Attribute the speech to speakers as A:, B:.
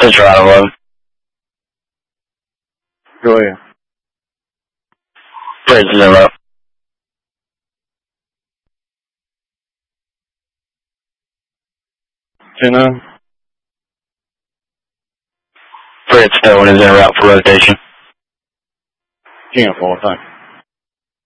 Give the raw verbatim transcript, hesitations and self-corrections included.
A: Just right eleven.
B: Go ahead.
A: Bridge zero.
B: ten nine.
A: Bridge Stone is en route for rotation.
B: ten four, thank you.